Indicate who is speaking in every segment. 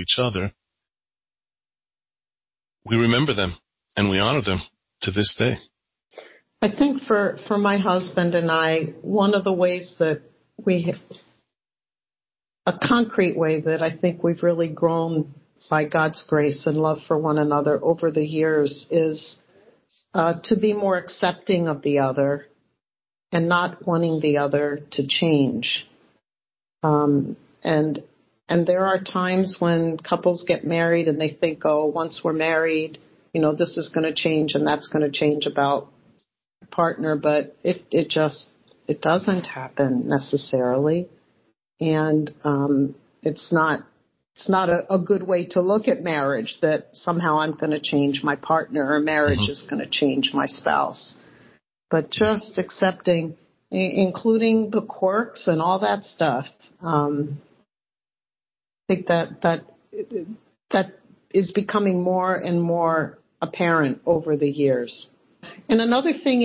Speaker 1: each other, we remember them and we honor them to this day.
Speaker 2: I think for my husband and I, one of the ways that a concrete way that I think we've really grown by God's grace and love for one another over the years is to be more accepting of the other and not wanting the other to change. And there are times when couples get married and they think, oh, once we're married, this is going to change and that's going to change about partner, but it doesn't happen necessarily. And it's not a good way to look at marriage, that somehow I'm going to change my partner or marriage is going to change my spouse. But just accepting, including the quirks and all that stuff, I think that is becoming more and more apparent over the years. And another thing,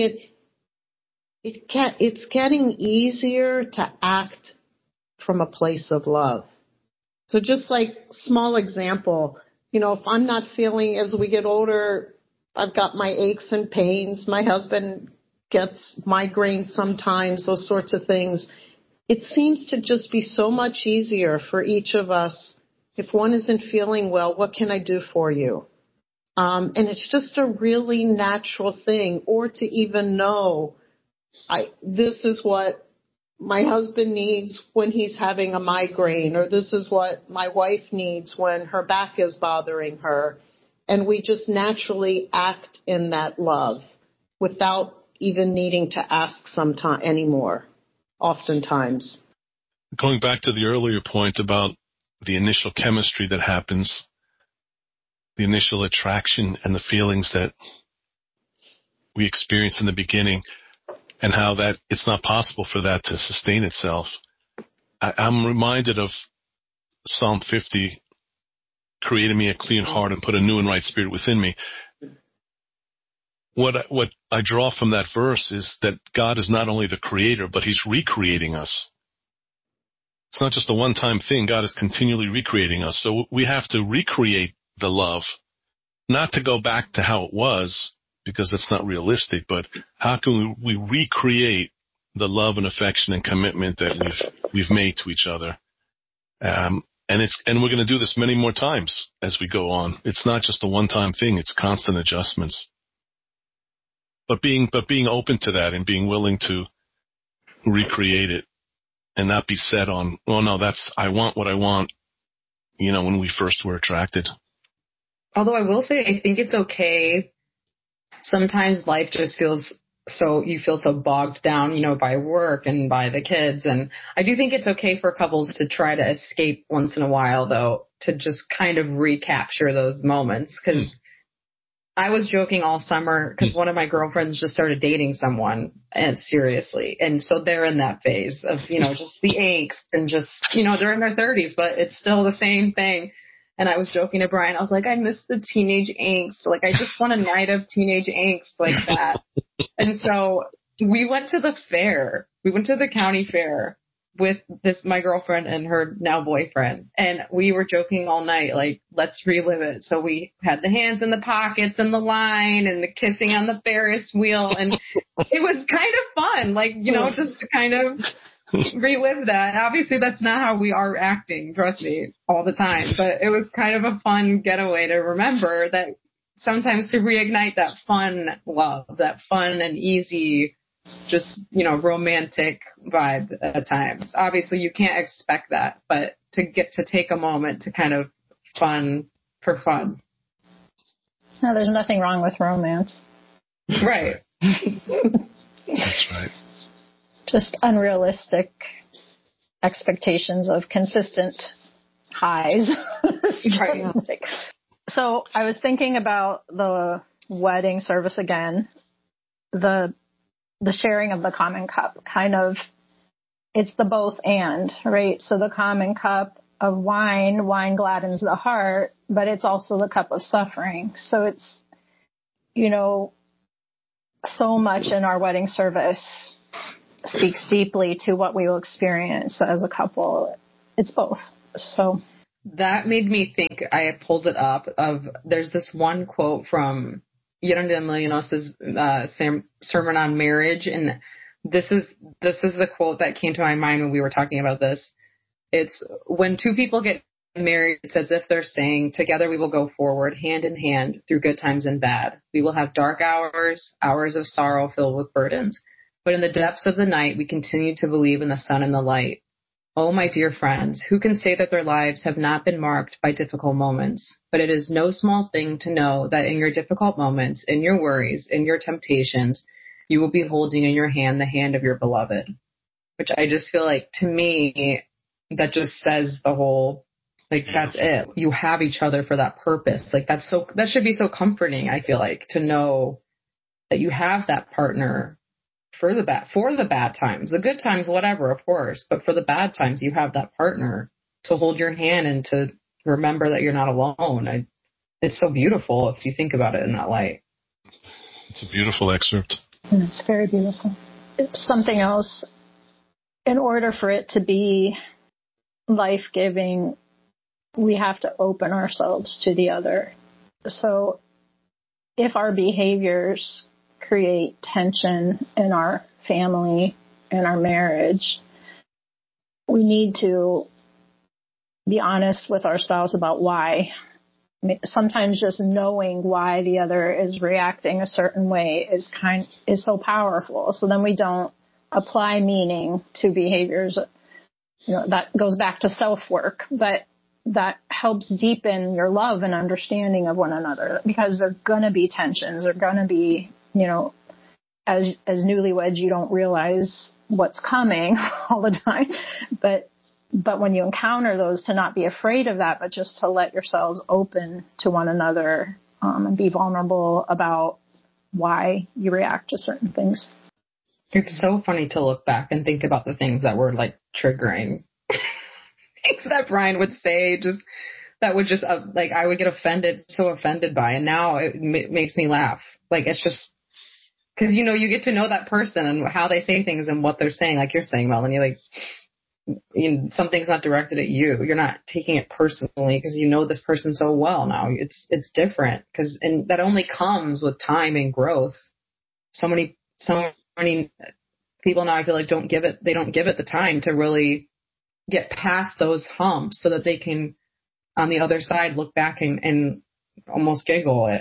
Speaker 2: it's getting easier to act from a place of love. So just like small example, if I'm not feeling, as we get older, I've got my aches and pains. My husband gets migraines sometimes, those sorts of things. It seems to just be so much easier for each of us. If one isn't feeling well, what can I do for you? And it's just a really natural thing. Or to even know, this is what my husband needs when he's having a migraine, or this is what my wife needs when her back is bothering her. And we just naturally act in that love without even needing to ask anymore, oftentimes.
Speaker 1: Going back to the earlier point about the initial chemistry that happens, the initial attraction and the feelings that we experience in the beginning, and how that it's not possible for that to sustain itself. I'm reminded of Psalm 50, create in me a clean heart and put a new and right spirit within me. What I draw from that verse is that God is not only the creator, but he's recreating us. It's not just a one-time thing. God is continually recreating us. So we have to recreate the love, not to go back to how it was, because that's not realistic, but how can we recreate the love and affection and commitment that we've made to each other? And we're going to do this many more times as we go on. It's not just a one-time thing. It's constant adjustments. But being open to that and being willing to recreate it and not be set on, oh no, I want what I want, when we first were attracted.
Speaker 3: Although I will say, I think it's okay. Sometimes life just you feel so bogged down, by work and by the kids. And I do think it's okay for couples to try to escape once in a while, though, to just kind of recapture those moments. Because I was joking all summer because one of my girlfriends just started dating someone, and seriously. And so they're in that phase of, just the angst and just, they're in their 30s, but it's still the same thing. And I was joking to Brian, I was like, I miss the teenage angst. Like, I just want a night of teenage angst like that. And so we went to the fair. We went to the county fair with my girlfriend and her now boyfriend. And we were joking all night, like, let's relive it. So we had the hands in the pockets and the line and the kissing on the Ferris wheel. And it was kind of fun, like, just to kind of relive that. Obviously, that's not how we are acting, trust me, all the time. But it was kind of a fun getaway to remember that sometimes to reignite that fun love, that fun and easy, just, romantic vibe at times. Obviously, you can't expect that, but to take a moment to kind of fun for fun.
Speaker 4: No, there's nothing wrong with romance.
Speaker 3: Right.
Speaker 1: That's right.
Speaker 4: Just unrealistic expectations of consistent highs.
Speaker 3: Right.
Speaker 4: So I was thinking about the wedding service again, the sharing of the common cup, kind of, it's the both and, right? So the common cup of wine gladdens the heart, but it's also the cup of suffering. So it's, so much in our wedding service speaks deeply to what we will experience as a couple. It's both. So
Speaker 3: That made me think, I pulled it up, there's this one quote from Yerondel Llanos's Sermon on Marriage, and this is the quote that came to my mind when we were talking about this. It's, when two people get married, it's as if they're saying, together we will go forward, hand in hand, through good times and bad. We will have dark hours, hours of sorrow filled with burdens. But in the depths of the night, we continue to believe in the sun and the light. Oh, my dear friends, who can say that their lives have not been marked by difficult moments? But it is no small thing to know that in your difficult moments, in your worries, in your temptations, you will be holding in your hand the hand of your beloved. Which I just feel like, to me, that just says the whole, like, that's it. You have each other for that purpose. Like, that should be so comforting, I feel like, to know that you have that partner for the bad times. The good times, whatever, of course, but for the bad times, you have that partner to hold your hand and to remember that you're not alone. It's so beautiful if you think about it in that light.
Speaker 1: It's a beautiful excerpt.
Speaker 4: It's very beautiful. It's something else. In order for it to be life-giving, we have to open ourselves to the other. So if our behaviors create tension in our family and our marriage, we need to be honest with our spouse about why. Sometimes just knowing why the other is reacting a certain way is so powerful. So then we don't apply meaning to behaviors. That goes back to self-work, but that helps deepen your love and understanding of one another, because there are going to be tensions. There are going to be, as newlyweds, you don't realize what's coming all the time. But when you encounter those, to not be afraid of that, but just to let yourselves open to one another and be vulnerable about why you react to certain things.
Speaker 3: It's so funny to look back and think about the things that were like triggering. Things that Brian would say, that would just I would get so offended by, and now it makes me laugh. Like, it's just because you get to know that person and how they say things and what they're saying. Like you're saying, Melanie, like something's not directed at you. You're not taking it personally because you know this person so well now. It's different and that only comes with time and growth. So many people now, I feel like, don't give it the time to really get past those humps so that they can, on the other side, look back and almost giggle at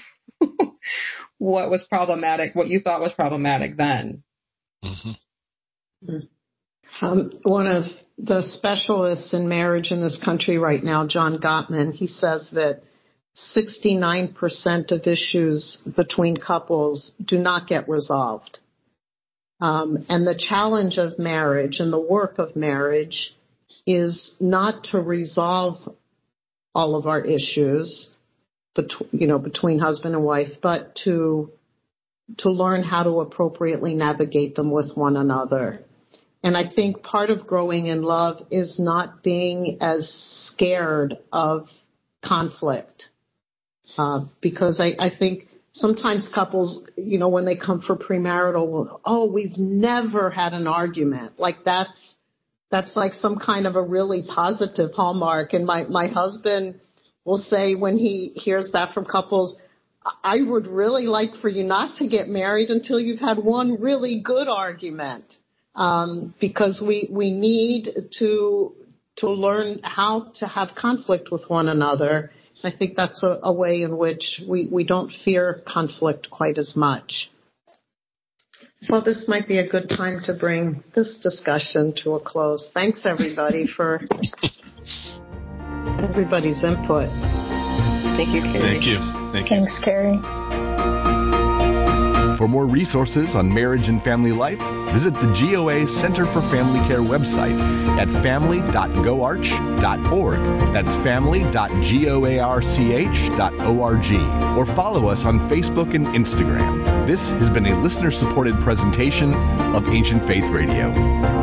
Speaker 3: what was problematic, what you thought was problematic then.
Speaker 1: Mm-hmm.
Speaker 2: One of the specialists in marriage in this country right now, John Gottman, he says that 69% of issues between couples do not get resolved. And the challenge of marriage and the work of marriage is not to resolve all of our issues, between husband and wife, but to learn how to appropriately navigate them with one another. And I think part of growing in love is not being as scared of conflict, because I think sometimes couples, when they come for premarital, we've never had an argument. Like that's like some kind of a really positive hallmark. And my husband will say when he hears that from couples, I would really like for you not to get married until you've had one really good argument, because we need to learn how to have conflict with one another. I think that's a way in which we don't fear conflict quite as much. Well, this might be a good time to bring this discussion to a close. Thanks, everybody, for everybody's input.
Speaker 3: Thank you, Carrie.
Speaker 1: Thank you.
Speaker 4: Thanks, Carrie.
Speaker 5: For more resources on marriage and family life, visit the GOA Center for Family Care website at family.goarch.org. That's family.goarch.org. Or follow us on Facebook and Instagram. This has been a listener-supported presentation of Ancient Faith Radio.